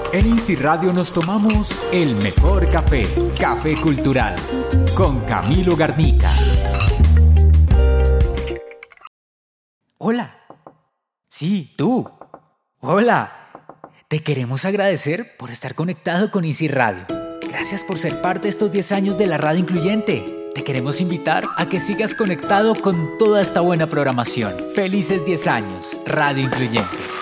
En Easy Radio nos tomamos el mejor café, Café Cultural, con Camilo Garnica. Hola. Sí, tú. Hola. Te queremos agradecer por estar conectado con Easy Radio. Gracias por ser parte de estos 10 años de la radio incluyente. Te queremos invitar a que sigas conectado con toda esta buena programación. Felices 10 años, Radio Incluyente.